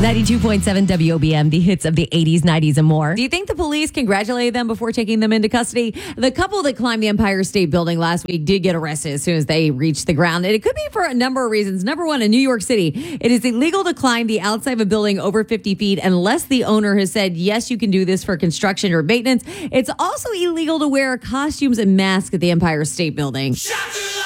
92.7 WOBM, the hits of the 80s, 90s, and more. Do you think the police congratulated them before taking them into custody? The couple that climbed the Empire State Building last week did get arrested as soon as they reached the ground. And it could be for a number of reasons. Number one, in New York City, it is illegal to climb the outside of a building over 50 feet unless the owner has said, yes, you can do this for construction or maintenance. It's also illegal to wear costumes and masks at the Empire State Building.